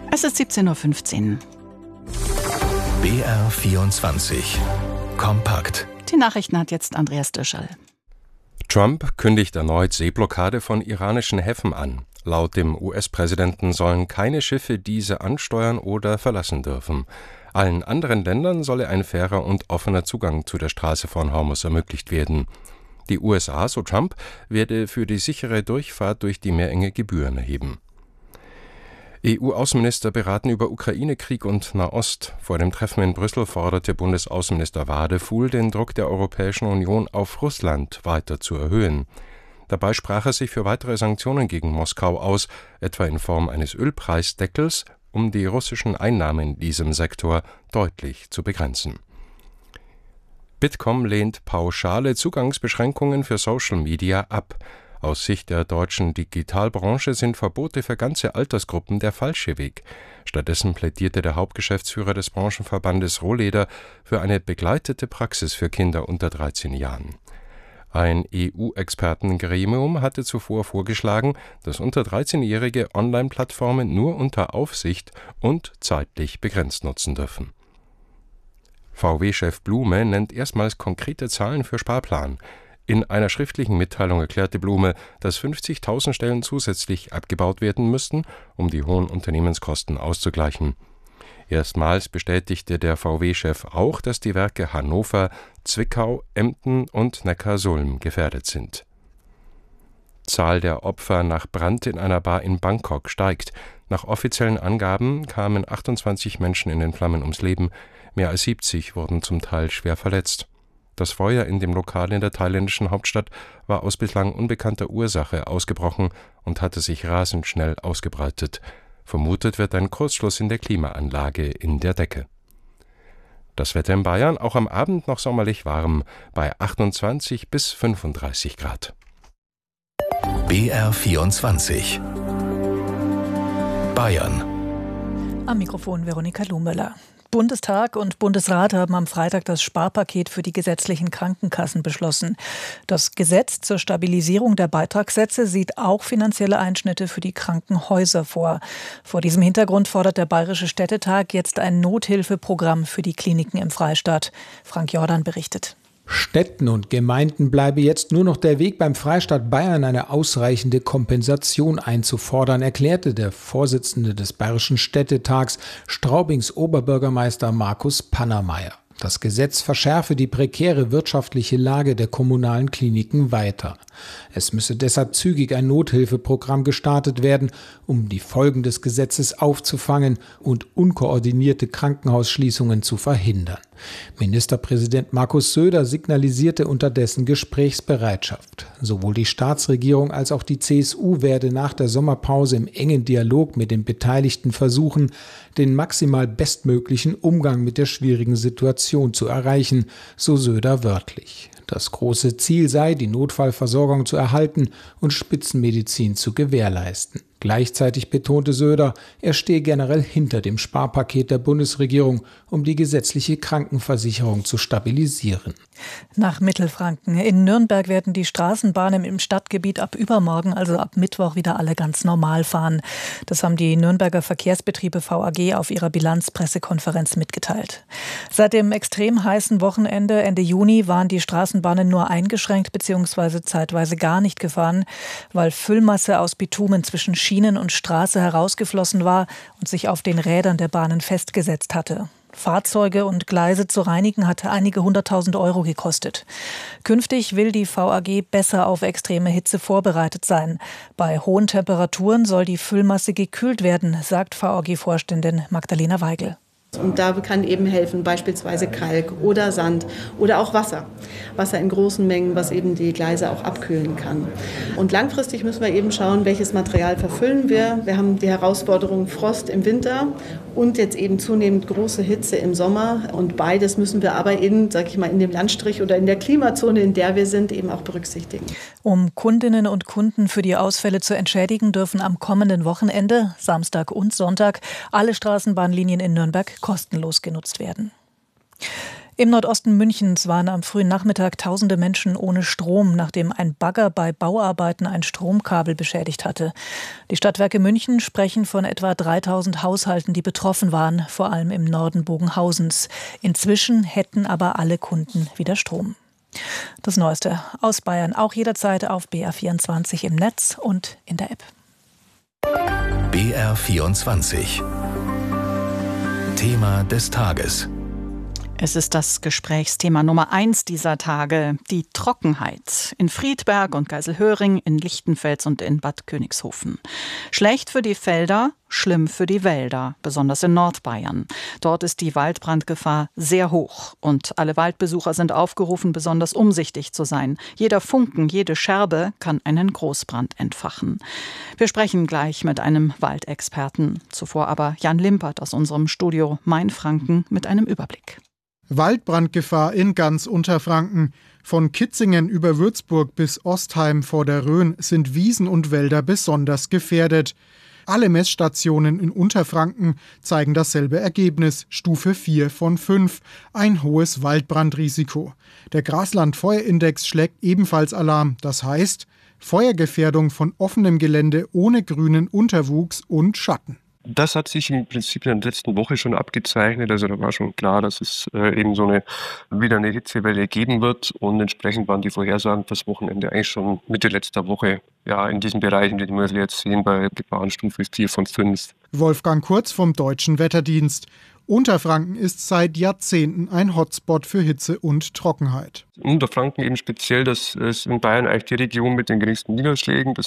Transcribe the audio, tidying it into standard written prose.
Es ist 17:15 Uhr. BR24 Kompakt. Die Nachrichten hat jetzt Andreas Dürschall. Trump kündigt erneut Seeblockade von iranischen Häfen an. Laut dem US-Präsidenten sollen keine Schiffe diese ansteuern oder verlassen dürfen. Allen anderen Ländern solle ein fairer und offener Zugang zu der Straße von Hormuz ermöglicht werden. Die USA, so Trump, werde für die sichere Durchfahrt durch die Meerenge Gebühren erheben. EU-Außenminister beraten über Ukraine-Krieg und Nahost. Vor dem Treffen in Brüssel forderte Bundesaußenminister Wadefuhl, den Druck der Europäischen Union auf Russland weiter zu erhöhen. Dabei sprach er sich für weitere Sanktionen gegen Moskau aus, etwa in Form eines Ölpreisdeckels, um die russischen Einnahmen in diesem Sektor deutlich zu begrenzen. Bitkom lehnt pauschale Zugangsbeschränkungen für Social Media ab. Aus Sicht der deutschen Digitalbranche sind Verbote für ganze Altersgruppen der falsche Weg. Stattdessen plädierte der Hauptgeschäftsführer des Branchenverbandes Rohleder für eine begleitete Praxis für Kinder unter 13 Jahren. Ein EU-Expertengremium hatte zuvor vorgeschlagen, dass unter 13-Jährige Online-Plattformen nur unter Aufsicht und zeitlich begrenzt nutzen dürfen. VW-Chef Blume nennt erstmals konkrete Zahlen für Sparplan. In einer schriftlichen Mitteilung erklärte Blume, dass 50.000 Stellen zusätzlich abgebaut werden müssten, um die hohen Unternehmenskosten auszugleichen. Erstmals bestätigte der VW-Chef auch, dass die Werke Hannover, Zwickau, Emden und Neckarsulm gefährdet sind. Zahl der Opfer nach Brand in einer Bar in Bangkok steigt. Nach offiziellen Angaben kamen 28 Menschen in den Flammen ums Leben, mehr als 70 wurden zum Teil schwer verletzt. Das Feuer in dem Lokal in der thailändischen Hauptstadt war aus bislang unbekannter Ursache ausgebrochen und hatte sich rasend schnell ausgebreitet. Vermutet wird ein Kurzschluss in der Klimaanlage in der Decke. Das Wetter in Bayern auch am Abend noch sommerlich warm, bei 28 bis 35 Grad. BR24 Bayern. Am Mikrofon Veronika Lohmöller. Bundestag und Bundesrat haben am Freitag das Sparpaket für die gesetzlichen Krankenkassen beschlossen. Das Gesetz zur Stabilisierung der Beitragssätze sieht auch finanzielle Einschnitte für die Krankenhäuser vor. Vor diesem Hintergrund fordert der Bayerische Städtetag jetzt ein Nothilfeprogramm für die Kliniken im Freistaat. Frank Jordan berichtet. Städten und Gemeinden bleibe jetzt nur noch der Weg, beim Freistaat Bayern eine ausreichende Kompensation einzufordern, erklärte der Vorsitzende des Bayerischen Städtetags, Straubings Oberbürgermeister Markus Pannermeier. Das Gesetz verschärfe die prekäre wirtschaftliche Lage der kommunalen Kliniken weiter. Es müsse deshalb zügig ein Nothilfeprogramm gestartet werden, um die Folgen des Gesetzes aufzufangen und unkoordinierte Krankenhausschließungen zu verhindern. Ministerpräsident Markus Söder signalisierte unterdessen Gesprächsbereitschaft. Sowohl die Staatsregierung als auch die CSU werde nach der Sommerpause im engen Dialog mit den Beteiligten versuchen, den maximal bestmöglichen Umgang mit der schwierigen Situation zu erreichen, so Söder wörtlich. Das große Ziel sei, die Notfallversorgung zu erhalten und Spitzenmedizin zu gewährleisten. Gleichzeitig betonte Söder, er stehe generell hinter dem Sparpaket der Bundesregierung, um die gesetzliche Krankenversicherung zu stabilisieren. Nach Mittelfranken. In Nürnberg werden die Straßenbahnen im Stadtgebiet ab übermorgen, also ab Mittwoch, wieder alle ganz normal fahren. Das haben die Nürnberger Verkehrsbetriebe VAG auf ihrer Bilanzpressekonferenz mitgeteilt. Seit dem extrem heißen Wochenende Ende Juni waren die Straßenbahnen nur eingeschränkt bzw. zeitweise gar nicht gefahren, weil Füllmasse aus Bitumen zwischen Schienen und Straße herausgeflossen war und sich auf den Rädern der Bahnen festgesetzt hatte. Fahrzeuge und Gleise zu reinigen hatte einige 100.000 € gekostet. Künftig will die VAG besser auf extreme Hitze vorbereitet sein. Bei hohen Temperaturen soll die Füllmasse gekühlt werden, sagt VAG-Vorständin Magdalena Weigel. Und da kann eben helfen beispielsweise Kalk oder Sand oder auch Wasser. Wasser in großen Mengen, was eben die Gleise auch abkühlen kann. Und langfristig müssen wir eben schauen, welches Material verfüllen wir. Wir haben die Herausforderung Frost im Winter und jetzt eben zunehmend große Hitze im Sommer. Und beides müssen wir aber in dem Landstrich oder in der Klimazone, in der wir sind, eben auch berücksichtigen. Um Kundinnen und Kunden für die Ausfälle zu entschädigen, dürfen am kommenden Wochenende, Samstag und Sonntag, alle Straßenbahnlinien in Nürnberg kostenlos genutzt werden. Im Nordosten Münchens waren am frühen Nachmittag tausende Menschen ohne Strom, nachdem ein Bagger bei Bauarbeiten ein Stromkabel beschädigt hatte. Die Stadtwerke München sprechen von etwa 3000 Haushalten, die betroffen waren, vor allem im Norden Bogenhausens. Inzwischen hätten aber alle Kunden wieder Strom. Das Neueste aus Bayern auch jederzeit auf BR24 im Netz und in der App. BR24 Thema des Tages. Es ist das Gesprächsthema Nummer 1 dieser Tage, die Trockenheit. In Friedberg und Geiselhöring, in Lichtenfels und in Bad Königshofen. Schlecht für die Felder, schlimm für die Wälder, besonders in Nordbayern. Dort ist die Waldbrandgefahr sehr hoch und alle Waldbesucher sind aufgerufen, besonders umsichtig zu sein. Jeder Funken, jede Scherbe kann einen Großbrand entfachen. Wir sprechen gleich mit einem Waldexperten. Zuvor aber Jan Limpert aus unserem Studio Mainfranken mit einem Überblick. Waldbrandgefahr in ganz Unterfranken. Von Kitzingen über Würzburg bis Ostheim vor der Rhön sind Wiesen und Wälder besonders gefährdet. Alle Messstationen in Unterfranken zeigen dasselbe Ergebnis, Stufe 4 von 5, ein hohes Waldbrandrisiko. Der Grasland-Feuerindex schlägt ebenfalls Alarm, das heißt Feuergefährdung von offenem Gelände ohne grünen Unterwuchs und Schatten. Das hat sich im Prinzip in der letzten Woche schon abgezeichnet. Also da war schon klar, dass es eben wieder eine Hitzewelle geben wird. Und entsprechend waren die Vorhersagen fürs Wochenende eigentlich schon Mitte letzter Woche in diesen Bereichen, die wir jetzt sehen, bei Gefahrenstufe 4 von 5. Wolfgang Kurz vom Deutschen Wetterdienst. Unterfranken ist seit Jahrzehnten ein Hotspot für Hitze und Trockenheit. Unterfranken eben speziell, das ist in Bayern eigentlich die Region mit den geringsten Niederschlägen. Das